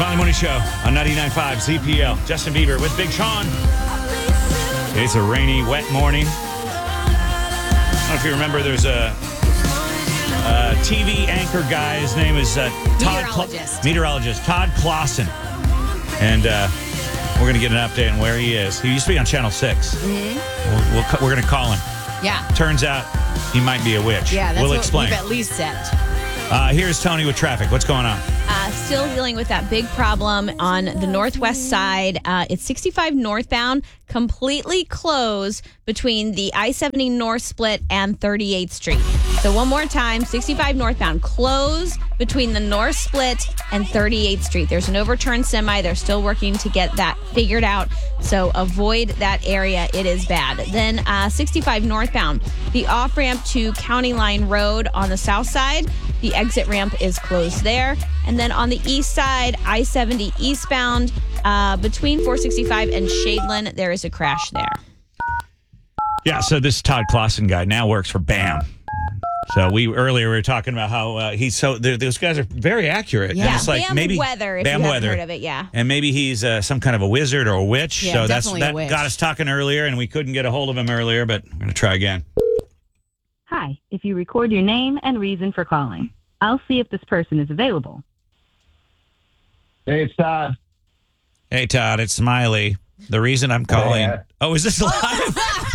Smiley Morning Show on 99.5 ZPL. Justin Bieber with Big Sean. It's a rainy, wet morning. I don't know if you remember, there's a TV anchor guy. His name is meteorologist Todd Clausen. And we're going to get an update on where he is. He used to be on Channel 6. Mm-hmm. We're going to call him. Yeah. Turns out he might be a witch. Yeah, that's we'll what explain. we've at least said. Here's Tony with traffic. What's going on? Still dealing with that big problem on the northwest side. It's 65 northbound, completely closed between the I-70 North split and 38th Street. So one more time, 65 northbound, closed between the North split and 38th Street. There's an overturned semi. They're still working to get that figured out. So avoid that area. It is bad. Then 65 northbound, the off-ramp to County Line Road on the south side. The exit ramp is closed there. And then on the east side, I-70 eastbound, between 465 and Shadeland, there is a crash there. Yeah, so this Todd Clausen guy now works for BAM. So earlier we were talking about how those guys are very accurate. Yeah, and it's like BAM maybe Weather, if BAM you Weather. haven't heard of it, yeah. And maybe he's some kind of a wizard or a witch. Yeah, so definitely that a witch. got us talking earlier, and we couldn't get a hold of him earlier, but I'm going to try again. Hi, if you record your name and reason for calling, I'll see if this person is available. Hey, it's Todd. Hey, Todd, it's Smiley. The reason I'm calling... Oh, is this live?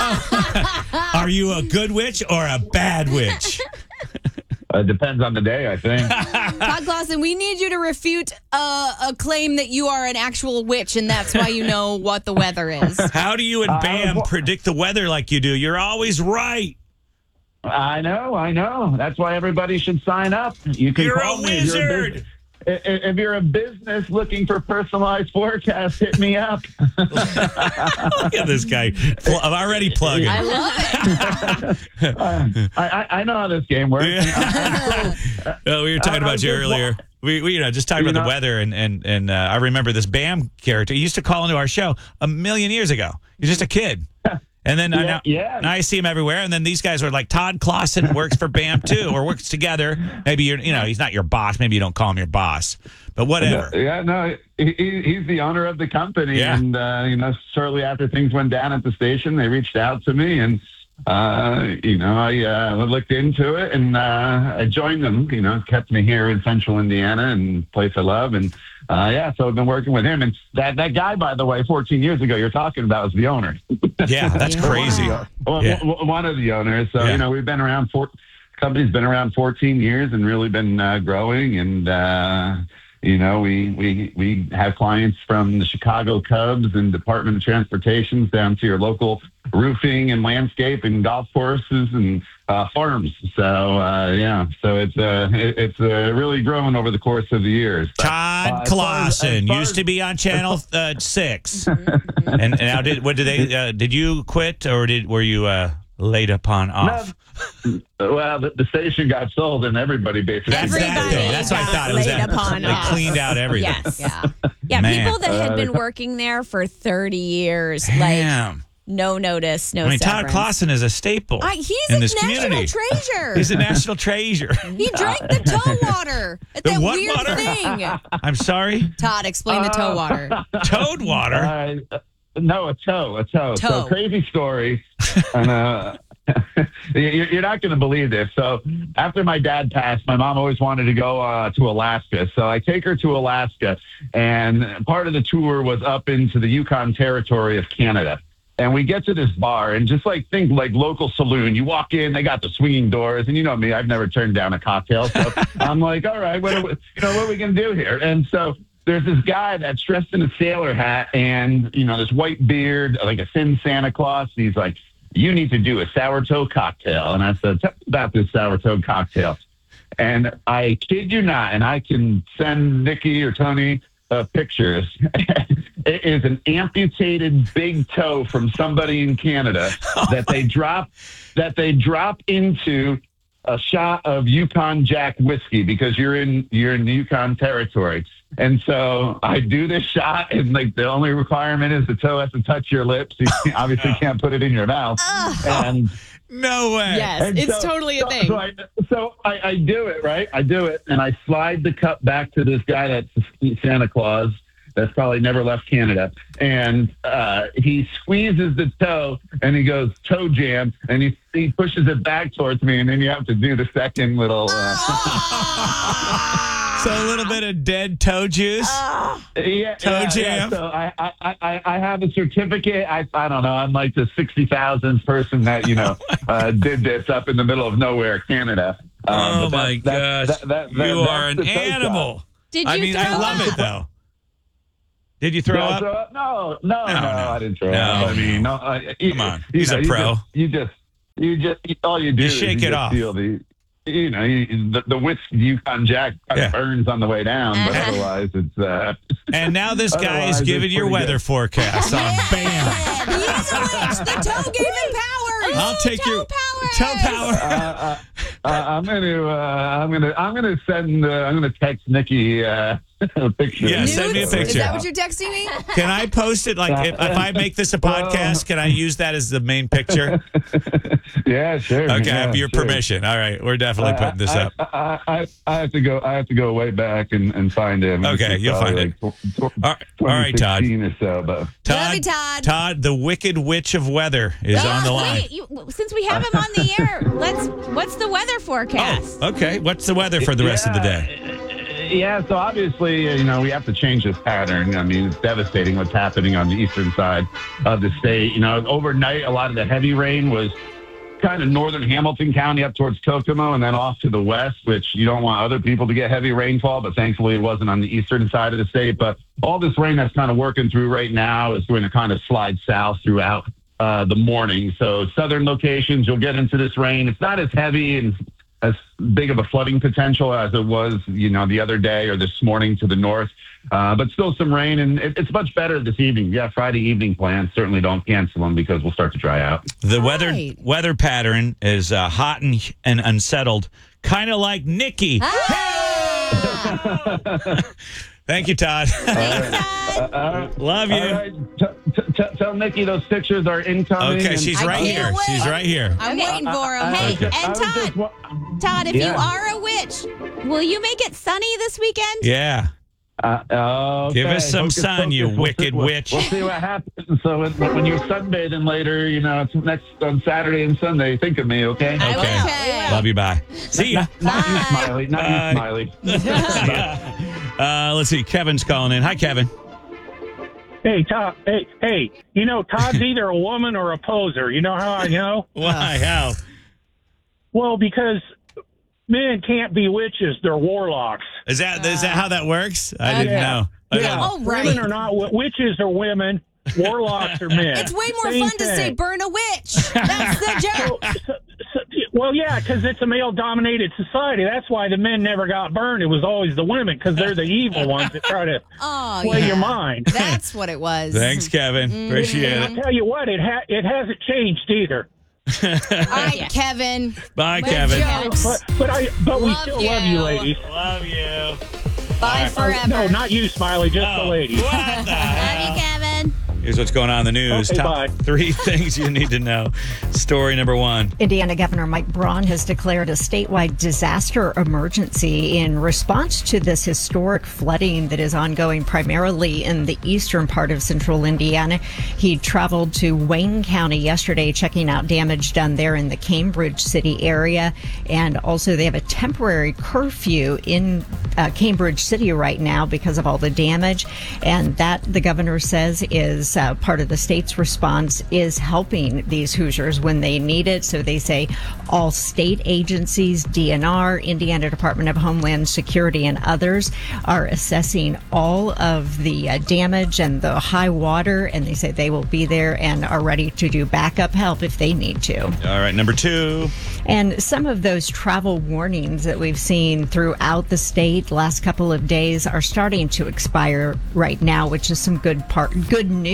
Are you a good witch or a bad witch? It depends on the day, I think. Todd Clausen, we need you to refute a claim that you are an actual witch, and that's why you know what the weather is. How do you and BAM predict the weather like you do? You're always right. I know. That's why everybody should sign up. You're a wizard. If you're a business looking for personalized forecasts, hit me up. Look at this guy. I'm already plugging. I love it. I know how this game works. We were talking about you earlier. We just talking about the weather, and I remember this BAM character. He used to call into our show a million years ago. He's just a kid. And then now I see him everywhere. And then these guys are like, Todd Clausen works for BAM too, or works together. Maybe he's not your boss. Maybe you don't call him your boss, but whatever. He's the owner of the company. Yeah. And, shortly after things went down at the station, they reached out to me and, I looked into it and I joined them. Kept me here in Central Indiana and place I love. And so I've been working with him. And that guy, by the way, 14 years ago, you're talking about was the owner. Yeah, that's crazy. One of the owners. So, we've been around company's been around 14 years and really been growing. And, we have clients from the Chicago Cubs and Department of Transportation down to your local roofing and landscape and golf courses and farms. So it's really grown over the course of the years. Todd Clausen used to be on Channel 6, and now did you quit or were you laid upon off? Well, the station got sold, and everybody basically. That's what I thought. It was that they cleaned out everything. Yes, yeah. People that had been working there for 30 years, no notice, no. Todd Clausen is a staple. He's in a this national community. treasure. He's a national treasure. He drank the toe water. That what weird water? thing. I'm sorry. Todd, explain the toe water. Toad water. No, a toe. So crazy story. And, you're not going to believe this. So after my dad passed, my mom always wanted to go to Alaska. So I take her to Alaska, and part of the tour was up into the Yukon Territory of Canada. And we get to this bar, and just think local saloon. You walk in, they got the swinging doors, and you know me, I've never turned down a cocktail. So I'm like, all right, what are we going to do here? And so there's this guy that's dressed in a sailor hat and, this white beard, like a thin Santa Claus. And he's like, you need to do a sourdough cocktail. And I said, tell me about this sourdough cocktail. And I kid you not, and I can send Nikki or Tony pictures. It is an amputated big toe from somebody in Canada that they drop into a shot of Yukon Jack whiskey because you're in the Yukon Territory. And so I do this shot, and the only requirement is the toe has to touch your lips. You obviously can't put it in your mouth. And No way. Yes, And it's totally a thing. So I do it, right? I do it, and I slide the cup back to this guy that's Santa Claus that's probably never left Canada. And he squeezes the toe, and he goes, toe jam, and he pushes it back towards me, and then you have to do the second little... So a little bit of dead toe juice. Toe jam. So I have a certificate. I don't know. I'm like the 60,000th person that did this up in the middle of nowhere, Canada. Oh my gosh! You are an animal. Did you? I love it though. Did you throw up? No, I didn't throw up. I mean, come on. He's a pro. You just all you do is shake it off. Feel the whiskey Yukon Jack burns on the way down, but otherwise it's. And now this guy is giving your weather forecast on BAM. He is a witch. The toe gave him powers. I'll take your toe power. I'm gonna text Nikki a picture. Yeah, send me a picture. Is that what you're texting me? Can I post it? Like, if I make this a podcast, can I use that as the main picture? Yeah, sure. Okay, I yeah, have your permission. All right, we're definitely putting this up. I have to go way back and find him. Okay, you'll find it. All right, Todd. Or so, but. Love you, Todd. Todd, the Wicked Witch of Weather is on the line. Wait, since we have him on the air, what's the weather forecast? Oh, okay. What's the weather for the rest of the day? Yeah, so obviously, we have to change this pattern. I mean, it's devastating what's happening on the eastern side of the state. Overnight, a lot of the heavy rain was kind of northern Hamilton County up towards Kokomo and then off to the west, which you don't want other people to get heavy rainfall, but thankfully it wasn't on the eastern side of the state. But all this rain that's kind of working through right now is going to kind of slide south throughout the morning. So southern locations, you'll get into this rain. It's not as heavy and as big of a flooding potential as it was, the other day or this morning to the north. But still some rain, and it's much better this evening. Yeah, Friday evening plans. Certainly don't cancel them because we'll start to dry out. The weather pattern is hot and unsettled, kind of like Nikki. Thank you, Todd. Love you. All right. Tell Nikki those pictures are incoming. Okay, she's right here. wait. She's right here. I'm waiting for him. Hey, Okay. and Todd, if you are a witch, will you make it sunny this weekend? Yeah. Okay. Give us some sun, you wicked witch. We'll see what happens. So when you're sunbathing later, it's next on Saturday and Sunday, think of me, okay? I will. Okay. Love you. Bye. See ya. Not you, Smiley. Not you, Smiley. Let's see. Kevin's calling in. Hi, Kevin. Hey, Todd. Hey. Todd's either a woman or a poser. You know how I know? Why? How? Well, because men can't be witches. They're warlocks. Is that how that works? I didn't know. Yeah. Oh, right. Women are not witches are women. Warlocks are men. It's way more Same fun to say thing. burn a witch. That's the joke. Well, yeah, because it's a male-dominated society. That's why the men never got burned. It was always the women because they're the evil ones that try to play your mind. That's what it was. Thanks, Kevin. Appreciate I'll it. tell you what, it hasn't changed either. All right, Kevin. Bye, We're Kevin. jokes. But we Love still you. love you, ladies. Love you. Bye forever. No, not you, Smiley, just the ladies. What the Love heck? you, Kevin. Here's what's going on in the news. Okay, Top bye. 3 things you need to know. Story number 1. Indiana Governor Mike Braun has declared a statewide disaster emergency in response to this historic flooding that is ongoing primarily in the eastern part of central Indiana. He traveled to Wayne County yesterday, checking out damage done there in the Cambridge City area. And also they have a temporary curfew in Cambridge City right now because of all the damage. And that, the governor says, is part of the state's response is helping these Hoosiers when they need it. So they say all state agencies, DNR, Indiana Department of Homeland Security, and others are assessing all of the damage and the high water. And they say they will be there and are ready to do backup help if they need to. All right, number 2. And some of those travel warnings that we've seen throughout the state the last couple of days are starting to expire right now, which is some good news.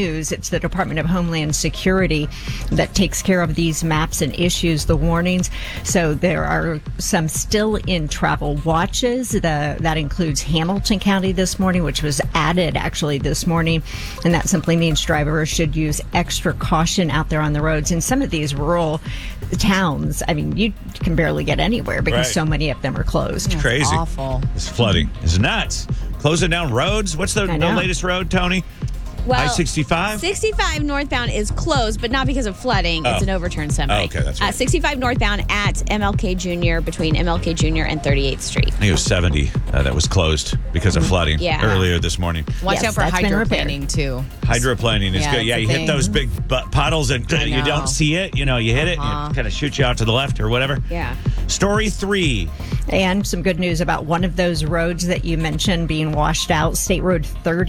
news. It's the Department of Homeland Security that takes care of these maps and issues the warnings. So there are some still in travel watches. That includes Hamilton County this morning, which was added actually this morning. And that simply means drivers should use extra caution out there on the roads. In some of these rural towns, I mean, you can barely get anywhere because so many of them are closed. It's crazy. Awful. This flooding is nuts. Closing down roads. What's the latest road, Tony? Well, I-65? 65 northbound is closed, but not because of flooding. It's an overturned semi. Oh, okay, that's right. 65 northbound at MLK Jr. between MLK Jr. and 38th Street. I think it was 70 that was closed because of flooding earlier this morning. Watch out for hydroplaning, too. Hydroplaning is good. Yeah, you hit those big puddles and you don't see it. You know, you hit it and it kind of shoots you out to the left or whatever. Yeah. Story 3. And some good news about one of those roads that you mentioned being washed out, State Road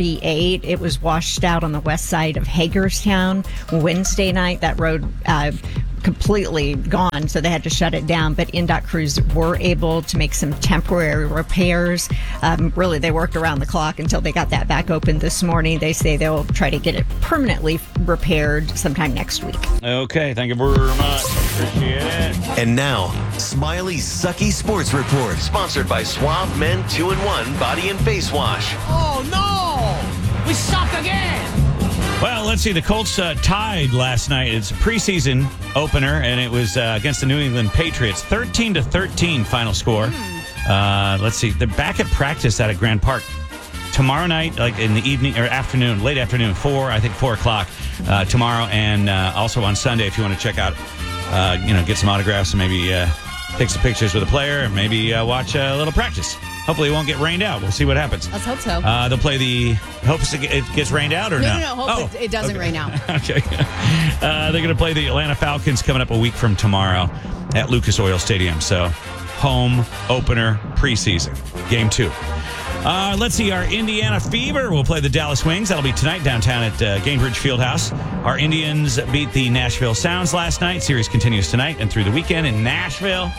38. It was washed out on the west side of Hagerstown Wednesday night. That road completely gone, so they had to shut it down. But NDOT crews were able to make some temporary repairs. Really, they worked around the clock until they got that back open this morning. They say they'll try to get it permanently repaired sometime next week. Okay, thank you very much. Appreciate it. And now, Smiley's Sucky Sports Report, sponsored by Suave Men 2-in-1 Body and Face Wash. Oh, no! We suck again! Well, let's see. The Colts tied last night. It's a preseason opener, and it was against the New England Patriots. 13-13 final score. Let's see. They're back at practice out at Grand Park tomorrow night, like in the evening or afternoon, late afternoon, 4 o'clock tomorrow, and also on Sunday if you want to check out, get some autographs and maybe take some pictures with a player, and maybe watch a little practice. Hopefully it won't get rained out. We'll see what happens. Let's hope so. They'll play the hopes it gets rained out or no? No. Hope it doesn't rain out. Okay. They're going to play the Atlanta Falcons coming up a week from tomorrow at Lucas Oil Stadium. So home opener preseason. Game 2. Let's see. Our Indiana Fever will play the Dallas Wings. That'll be tonight downtown at Gainbridge Fieldhouse. Our Indians beat the Nashville Sounds last night. Series continues tonight and through the weekend in Nashville.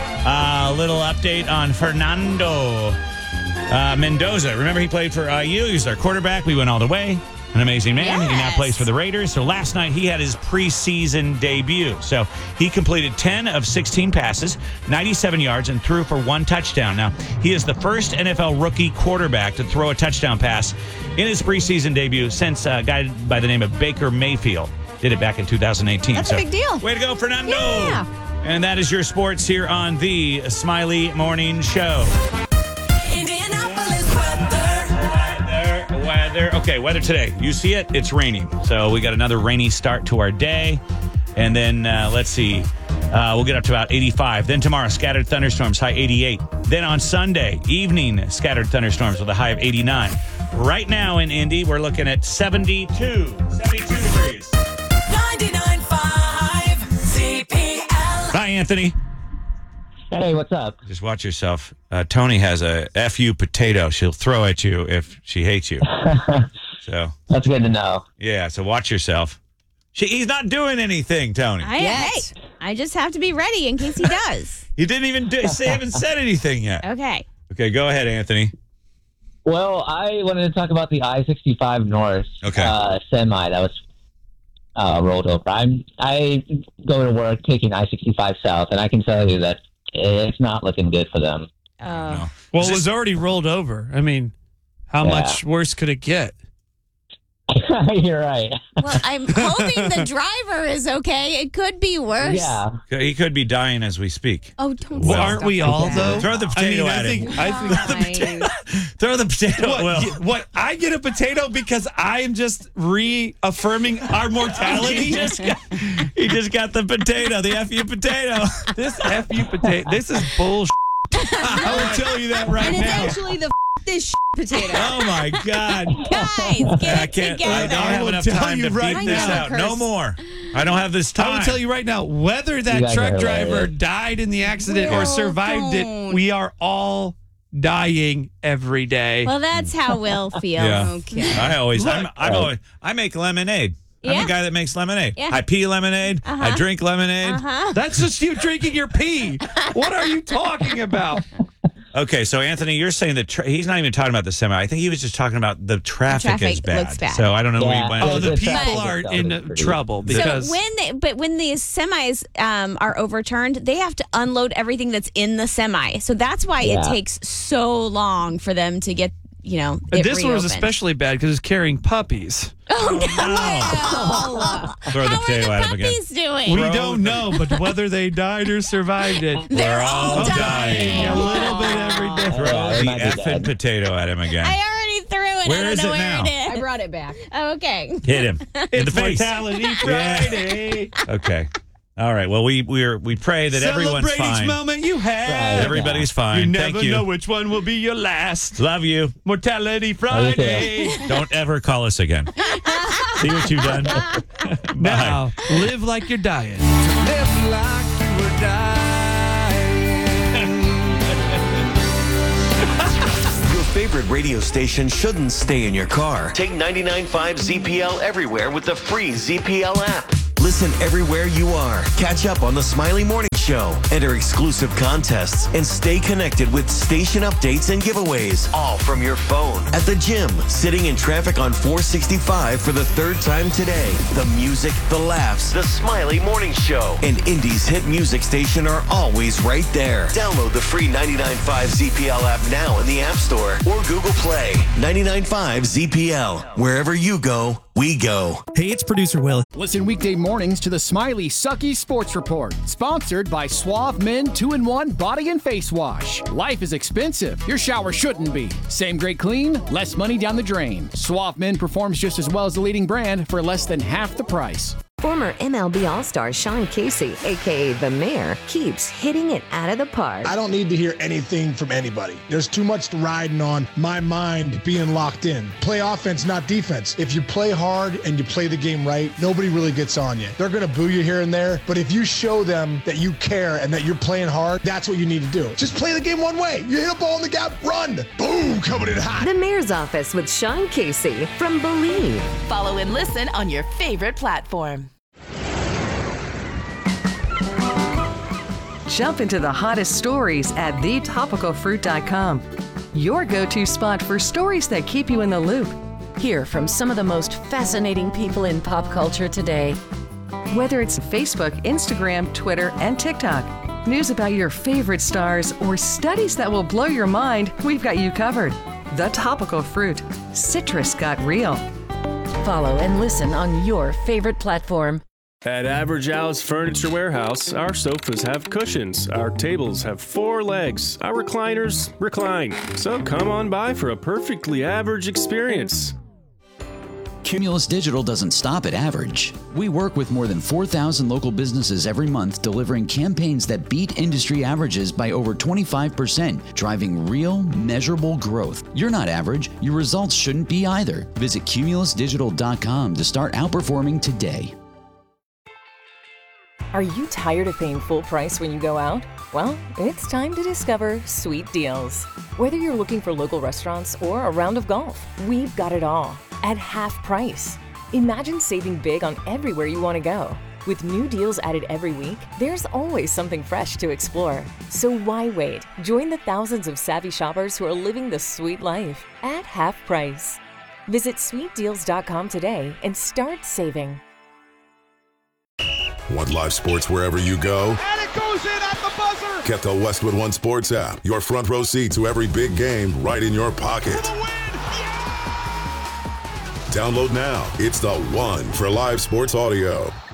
A little update on Fernando Mendoza. Remember, he played for IU. He was our quarterback. We went all the way. An amazing man. Yes. He now plays for the Raiders. So last night he had his preseason debut. So he completed 10 of 16 passes, 97 yards, and threw for 1 touchdown. Now, he is the first NFL rookie quarterback to throw a touchdown pass in his preseason debut since a guy by the name of Baker Mayfield did it back in 2018. That's a big deal. Way to go, Fernando. Yeah. And that is your sports here on the Smiley Morning Show. Weather. Okay, weather today. You see it? It's raining. So we got another rainy start to our day. And then, let's see, we'll get up to about 85. Then tomorrow, scattered thunderstorms, high 88. Then on Sunday, evening, scattered thunderstorms with a high of 89. Right now in Indy, we're looking at 72 degrees. 99.5 CPL. Hi, Anthony. Hey, what's up? Just watch yourself. Tony has a FU potato she'll throw at you if she hates you. So that's good to know. Yeah, so watch yourself. He's not doing anything, Tony. I just have to be ready in case he does. You didn't even haven't said anything yet. Okay. Okay, go ahead, Anthony. Well, I wanted to talk about the I-65 North semi that was rolled over. I go to work taking I-65 South, and I can tell you that it's not looking good for them. No. Well, it was already rolled over. I mean, how much worse could it get? You're right. Well, I'm hoping the driver is okay. It could be worse. Yeah. He could be dying as we speak. Oh, don't well, aren't we all, though? Throw the potato at him. Throw the potato. What? I get a potato because I am just reaffirming our mortality? he just got the potato, the FU potato. This FU potato, this is bullshit. I will tell you that right now. And it's actually the this potato. Oh, my God. Guys, get it together. I don't have enough time to beat this out. No more. I don't have this time. I will tell you right now, whether that truck driver died in the accident or survived it, we are all dying every day. Well, that's how Will feels. Yeah. Okay. I make lemonade. I'm the guy that makes lemonade. Yeah. I pee lemonade. I drink lemonade. That's just you drinking your pee. What are you talking about? Okay, so Anthony, you're saying that he's not even talking about the semi. I think he was just talking about the traffic is bad. Looks bad. So I don't know where he went. Oh, the people are in trouble because when these semis are overturned, they have to unload everything that's in the semi. So that's why it takes so long for them to get, it this reopened. one was especially bad because it's carrying puppies. Oh, no. Throw the potato at him again. Puppies doing? We don't know, but whether they died or survived it, They're all dying a little bit every day. Throw the effing potato at him again. I already threw it. Where I don't is know it where now? it is. I brought it back. Okay. Hit him in the face. Mortality Friday. Okay. All right. Well, we pray that everyone's Celebrate fine. each moment you have. Everybody's fine. You never Thank you. know which one will be your last. Love you. Mortality Friday. Don't ever call us again. See what you've done? Now, live like you're dying. Live like you were dying. Your favorite radio station shouldn't stay in your car. Take 99.5 ZPL everywhere with the free ZPL app. Listen everywhere you are. Catch up on the Smiley Morning Show, enter exclusive contests, and stay connected with station updates and giveaways, all from your phone. At the gym, sitting in traffic on 465 for the third time today. The music, the laughs, the Smiley Morning Show, and Indy's hit music station are always right there. Download the free 99.5 ZPL app now in the App Store or Google Play. 99.5 ZPL. Wherever you go, we go. Hey, it's producer Will. Listen weekday mornings to the Smiley Sucky Sports Report, sponsored by Suave Men 2-in-1 Body and Face Wash. Life is expensive. Your shower shouldn't be. Same great clean, less money down the drain. Suave Men performs just as well as the leading brand for less than half the price. Former MLB All-Star Sean Casey, a.k.a. The Mayor, keeps hitting it out of the park. I don't need to hear anything from anybody. There's too much riding on my mind being locked in. Play offense, not defense. If you play hard and you play the game right, nobody really gets on you. They're going to boo you here and there, but if you show them that you care and that you're playing hard, that's what you need to do. Just play the game one way. You hit a ball in the gap, run. Boom, coming in hot. The Mayor's Office with Sean Casey from Believe. Follow and listen on your favorite platform. Jump into the hottest stories at thetopicalfruit.com. Your go-to spot for stories that keep you in the loop. Hear from some of the most fascinating people in pop culture today. Whether it's Facebook, Instagram, Twitter, and TikTok, news about your favorite stars, or studies that will blow your mind, we've got you covered. The Topical Fruit. Citrus got real. Follow and listen on your favorite platform. At Average Al's Furniture Warehouse, our sofas have cushions, our tables have 4 legs, our recliners recline. So come on by for a perfectly average experience. Cumulus Digital doesn't stop at average. We work with more than 4,000 local businesses every month, delivering campaigns that beat industry averages by over 25%, driving real, measurable growth. You're not average. Your results shouldn't be either. Visit cumulusdigital.com to start outperforming today. Are you tired of paying full price when you go out? Well, it's time to discover Sweet Deals. Whether you're looking for local restaurants or a round of golf, we've got it all at half price. Imagine saving big on everywhere you want to go. With new deals added every week, there's always something fresh to explore. So why wait? Join the thousands of savvy shoppers who are living the sweet life at half price. Visit sweetdeals.com today and start saving. Want live sports wherever you go? And it goes in at the buzzer! Get the Westwood One Sports app. Your front row seat to every big game right in your pocket. Download now. It's the one for live sports audio.